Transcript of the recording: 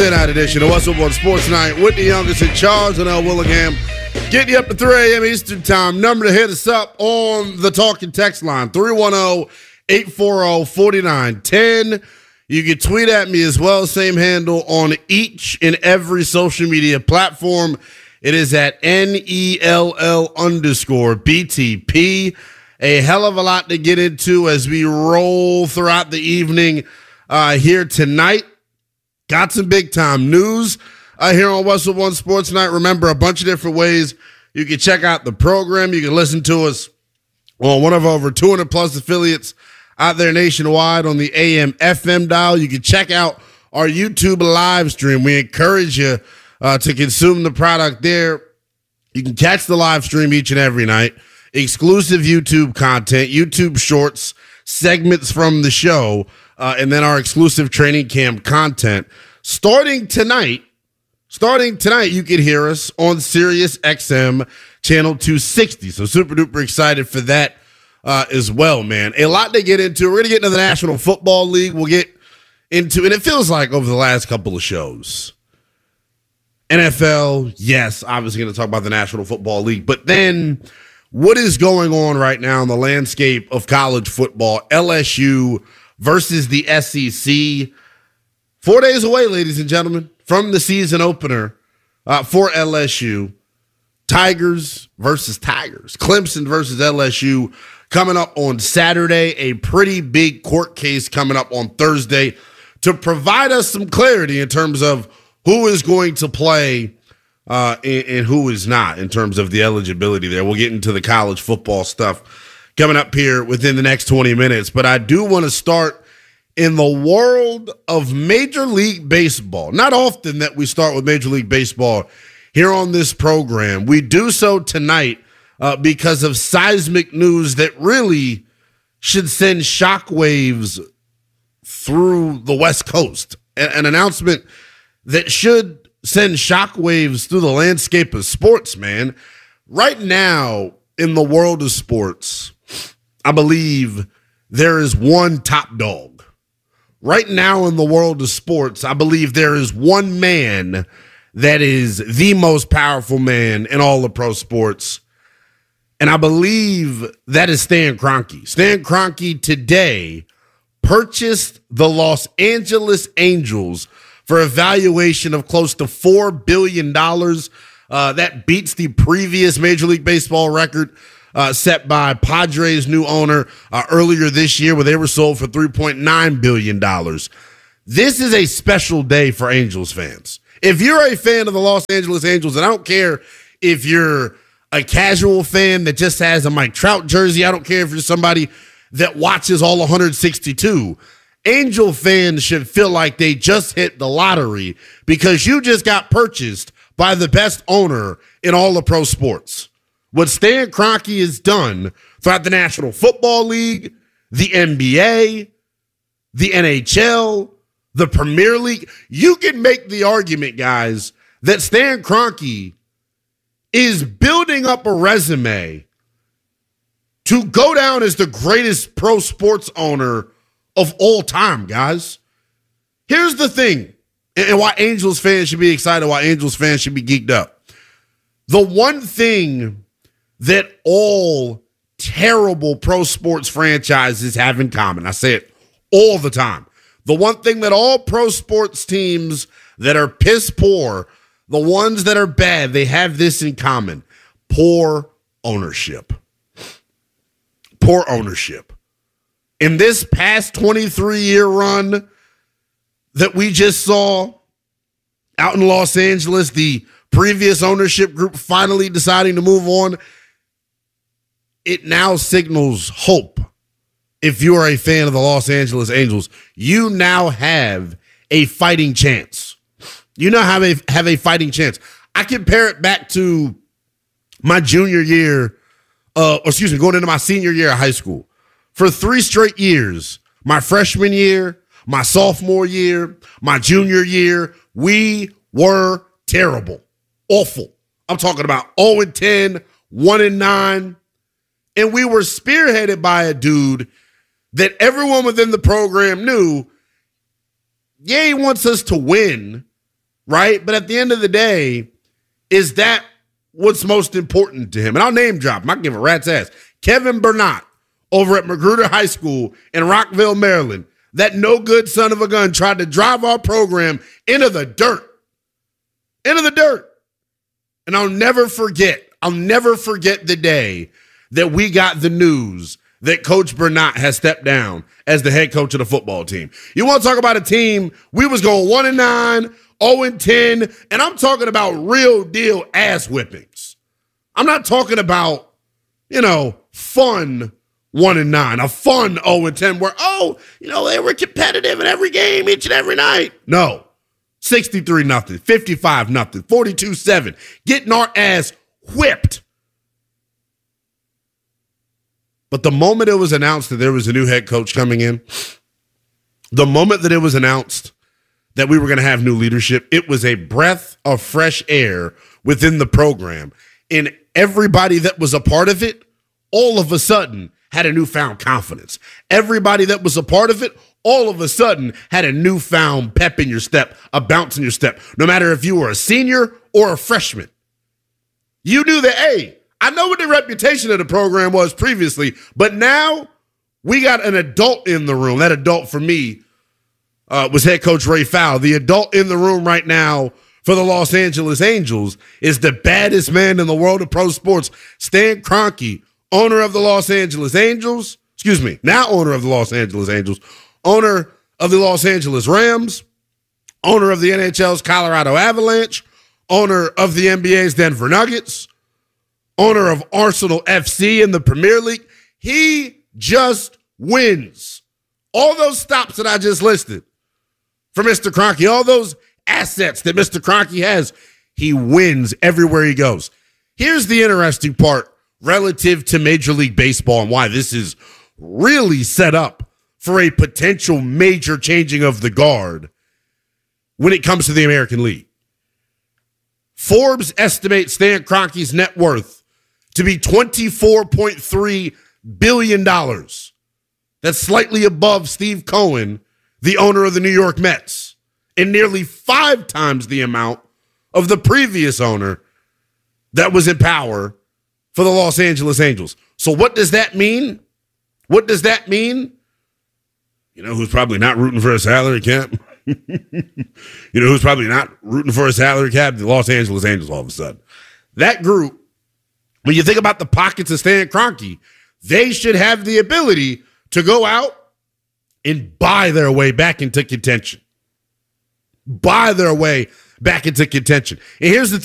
midnight edition of What's Up on Sports Night with the youngest in charge and L. Willingham. Getting you up to 3 a.m. Eastern Time. Number to hit us up on the talking text line, 310-840-4910. You can tweet at me as well, same handle on each and every social media platform. It is at NELL_BTP. A hell of a lot to get into as we roll throughout the evening here tonight. Got some big time news here on What's Up on Sports Night. Remember, a bunch of different ways you can check out the program. You can listen to us on one of over 200 plus affiliates out there nationwide on the AM FM dial. You can check out our YouTube live stream. We encourage you to consume the product there. You can catch the live stream each and every night. Exclusive YouTube content, YouTube shorts, segments from the show, and then our exclusive training camp content. Starting tonight, you can hear us on Sirius XM channel 260. So super duper excited for that as well, man. A lot to get into. We're going to get into the National Football League. We'll get into, and it feels like over the last couple of shows, NFL, yes, obviously going to talk about the National Football League, but then what is going on right now in the landscape of college football? LSU versus the SEC. 4 days away, ladies and gentlemen, from the season opener for LSU. Tigers versus Tigers. Clemson versus LSU coming up on Saturday. A pretty big court case coming up on Thursday to provide us some clarity in terms of who is going to play and who is not in terms of the eligibility there. We'll get into the college football stuff coming up here within the next 20 minutes. But I do want to start in the world of Major League Baseball. Not often that we start with Major League Baseball here on this program. We do so tonight because of seismic news that really should send shockwaves through the West Coast. An announcement that should send shockwaves through the landscape of sports, man. Right now, in the world of sports, I believe there is one top dog. Right now in the world of sports, I believe there is one man that is the most powerful man in all of pro sports. And I believe that is Stan Kroenke. Stan Kroenke today purchased the Los Angeles Angels for a valuation of close to $4 billion. That beats the previous Major League Baseball record set by Padres' new owner earlier this year, where they were sold for $3.9 billion. This is a special day for Angels fans. If you're a fan of the Los Angeles Angels, and I don't care if you're a casual fan that just has a Mike Trout jersey, I don't care if you're somebody that watches all 162, Angel fans should feel like they just hit the lottery because you just got purchased by the best owner in all of pro sports. What Stan Kroenke has done throughout the National Football League, the NBA, the NHL, the Premier League, you can make the argument, guys, that Stan Kroenke is building up a resume to go down as the greatest pro sports owner of all time, guys. Here's the thing, and why Angels fans should be excited, why Angels fans should be geeked up. The one thing that all terrible pro sports franchises have in common, I say it all the time, the one thing that all pro sports teams that are piss poor, the ones that are bad, they have this in common: poor ownership. Poor ownership. In this past 23-year run that we just saw out in Los Angeles, the previous ownership group finally deciding to move on, it now signals hope. If you are a fan of the Los Angeles Angels, you now have a fighting chance. You now have a fighting chance. I compare it back to my junior year, going into my senior year of high school. For 3 straight years, my freshman year, my sophomore year, my junior year, we were terrible, awful. I'm talking about 0-10, 1-9. And we were spearheaded by a dude that everyone within the program knew, yeah, he wants us to win, right? But at the end of the day, is that what's most important to him? And I'll name drop him. I can give a rat's ass. Kevin Burnott over at Magruder High School in Rockville, Maryland. That no good son of a gun tried to drive our program into the dirt. Into the dirt. And I'll never forget the day that we got the news that Coach Burnott has stepped down as the head coach of the football team. You want to talk about a team, we was going 1-9, 0-10, and I'm talking about real deal ass whippings. I'm not talking about, fun 1-9, a fun 0-10 where, they were competitive in every game each and every night. No. 63-0, 55-0, 42-7, getting our ass whipped. But the moment it was announced that there was a new head coach coming in, the moment that it was announced that we were going to have new leadership, it was a breath of fresh air within the program. And everybody that was a part of it, all of a sudden, had a newfound confidence. Everybody that was a part of it, all of a sudden, had a newfound pep in your step, a bounce in your step, no matter if you were a senior or a freshman. You knew that, hey, I know what the reputation of the program was previously, but now we got an adult in the room. That adult for me was head coach Ray Fowle. The adult in the room right now for the Los Angeles Angels is the baddest man in the world of pro sports, Stan Kroenke, owner of the Los Angeles Angels, now owner of the Los Angeles Angels, owner of the Los Angeles Rams, owner of the NHL's Colorado Avalanche, owner of the NBA's Denver Nuggets, owner of Arsenal FC in the Premier League. He just wins. All those stops that I just listed for Mr. Kroenke, all those assets that Mr. Kroenke has, he wins everywhere he goes. Here's the interesting part relative to Major League Baseball and why this is really set up for a potential major changing of the guard when it comes to the American League. Forbes estimates Stan Kroenke's net worth to be $24.3 billion. That's slightly above Steve Cohen, the owner of the New York Mets, and nearly 5 times the amount of the previous owner that was in power for the Los Angeles Angels. So what does that mean? What does that mean? You know who's probably not rooting for a salary cap? Who's probably not rooting for a salary cap? The Los Angeles Angels all of a sudden. That group, when you think about the pockets of Stan Kroenke, they should have the ability to go out and buy their way back into contention. Buy their way back into contention. And here's the